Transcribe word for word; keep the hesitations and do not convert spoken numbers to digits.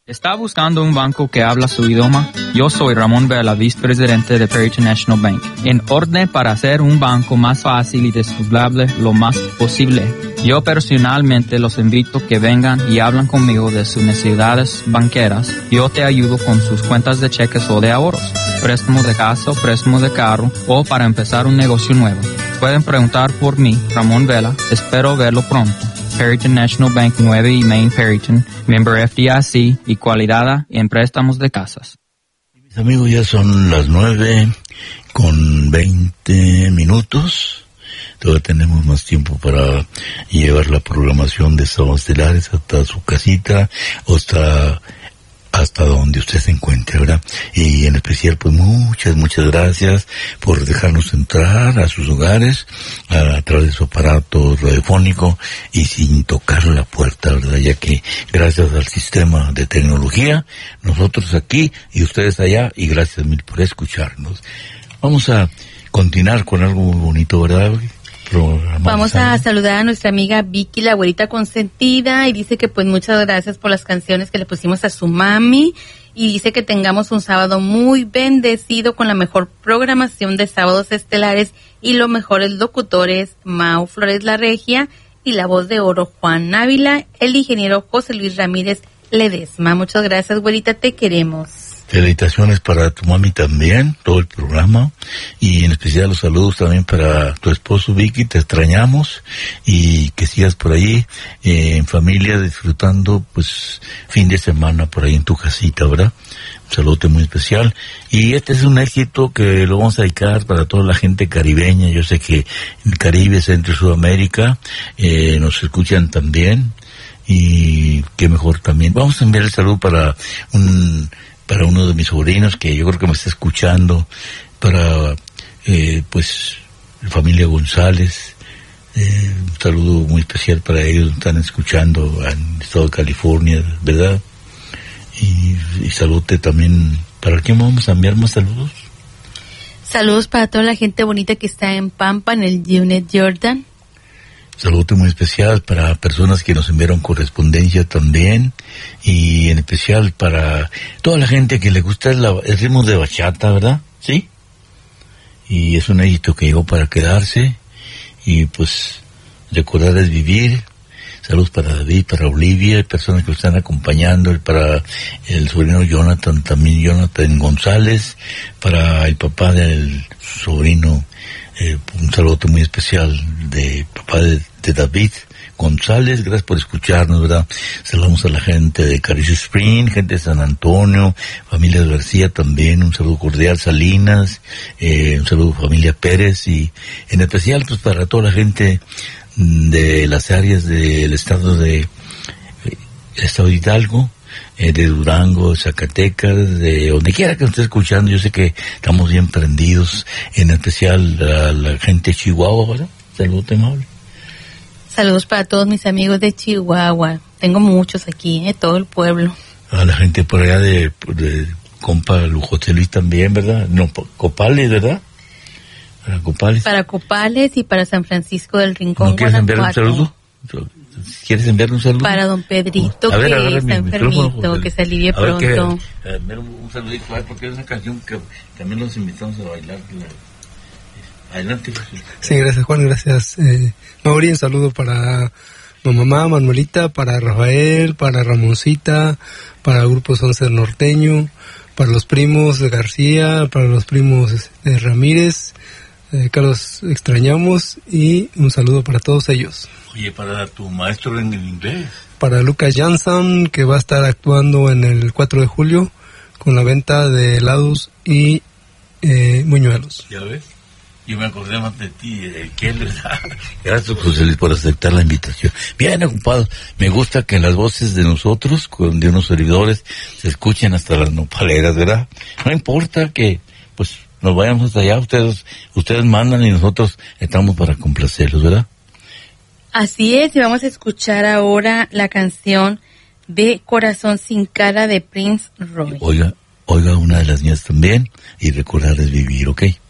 ¿Está buscando un banco que habla su idioma? Yo soy Ramón Vela, vicepresidente de Perryton National Bank. En orden para hacer un banco más fácil y disponible lo más posible, yo personalmente los invito que vengan y hablan conmigo de sus necesidades banqueras. Yo te ayudo con sus cuentas de cheques o de ahorros, préstamos de casa, préstamos de carro o para empezar un negocio nuevo. Pueden preguntar por mí, Ramón Vela. Espero verlo pronto. Perryton National Bank nueve y Main Perryton, member F D I C y cualidad en préstamos de casas. Mis amigos, ya son las nueve con veinte minutos. Todavía tenemos más tiempo para llevar la programación de Sábados Estelares hasta su casita o hasta hasta donde usted se encuentre, ¿verdad? Y en especial, pues muchas, muchas gracias por dejarnos entrar a sus hogares a, a través de su aparato radiofónico y sin tocar la puerta, ¿verdad? Ya que gracias al sistema de tecnología, nosotros aquí y ustedes allá, y gracias mil por escucharnos. Vamos a continuar con algo muy bonito, ¿verdad? Vamos a saludar a nuestra amiga Vicky, la abuelita consentida, y dice que pues muchas gracias por las canciones que le pusimos a su mami, y dice que tengamos un sábado muy bendecido con la mejor programación de Sábados Estelares y los mejores locutores, Mau Flores La Regia y la voz de oro Juan Ávila, el ingeniero José Luis Ramírez Ledesma. Muchas gracias, abuelita, te queremos. Felicitaciones para tu mami también, todo el programa, y en especial los saludos también para tu esposo Vicky, te extrañamos, y que sigas por ahí eh, en familia disfrutando pues fin de semana por ahí en tu casita, ¿verdad? Un saludo muy especial, y este es un éxito que lo vamos a dedicar para toda la gente caribeña. Yo sé que en el Caribe, Centro y Sudamérica eh, nos escuchan también, y qué mejor también. Vamos a enviar el saludo para un para uno de mis sobrinos que yo creo que me está escuchando, para eh, pues la familia González, eh, un saludo muy especial para ellos, están escuchando en el estado de California, ¿verdad? Y, y saludte también. ¿Para quién vamos a enviar más saludos? Saludos para toda la gente bonita que está en Pampa, en el Unit Jordan. Saludo muy especial para personas que nos enviaron correspondencia también, y en especial para toda la gente que le gusta el, el ritmo de bachata, ¿verdad? Sí. Y es un éxito que llegó para quedarse, y pues recordar es vivir. Saludos para David, para Olivia, personas que lo están acompañando, para el sobrino Jonathan, también Jonathan González, para el papá del sobrino. Eh, un saludo muy especial de papá de, de David González. Gracias por escucharnos, ¿verdad? Saludamos a la gente de Carice Spring, gente de San Antonio, familia García también, un saludo cordial, Salinas, eh, un saludo familia Pérez, y en especial pues para toda la gente de las áreas del estado de eh, el estado de Hidalgo, eh, de Durango, Zacatecas, de donde quiera que nos esté escuchando. Yo sé que estamos bien prendidos, en especial a la gente de Chihuahua, ¿verdad? Saludos, amable. Saludos para todos mis amigos de Chihuahua. Tengo muchos aquí, eh, todo el pueblo. A la gente por allá de, de compa José Luis también, ¿verdad? No, Copales, ¿verdad? Para Copales. Para Copales y para San Francisco del Rincón, ¿No quieres enviar un Guanajuato. saludo? ¿Quieres enviar un saludo? Para don Pedrito, a ver, que está enfermito, que se alivie pronto. Que, eh, un saludito, porque es una canción que también los invitamos a bailar. Adelante. Sí, gracias Juan, gracias eh, Mauri. Un saludo para mi mamá Manuelita, para Rafael, para Ramoncita, para el Grupo Sonce Norteño, para los primos de García, para los primos de Ramírez, eh, Carlos extrañamos, y un saludo para todos ellos. Oye, para tu maestro en el inglés. Para Lucas Janssen, que va a estar actuando en el cuatro de julio con la venta de helados y eh, buñuelos. ¿Ya ves? Yo me acordé más de ti, eh, que él, gracias José Luis por aceptar la invitación. Bien ocupado. Me gusta que las voces de nosotros, de unos servidores, se escuchen hasta las nopaleras, ¿verdad? No importa que, pues, nos vayamos hasta allá, ustedes, ustedes mandan y nosotros estamos para complacerlos, ¿verdad? Así es, y vamos a escuchar ahora la canción de Corazón sin cara de Prince Royce. Oiga, oiga una de las mías también, y recordar es vivir, ¿ok?